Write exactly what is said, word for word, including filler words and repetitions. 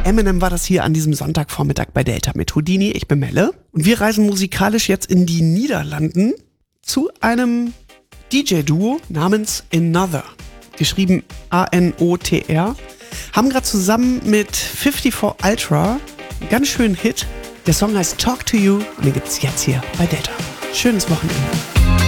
Eminem war das hier an diesem Sonntagvormittag bei Delta mit Houdini. Ich bin Melle und wir reisen musikalisch jetzt in die Niederlanden zu einem D J-Duo namens Another. Geschrieben A N O T R. Haben gerade zusammen mit vierundfünfzig Ultra einen ganz schönen Hit. Der Song heißt Talk to You und den gibt's jetzt hier bei Delta. Schönes Wochenende.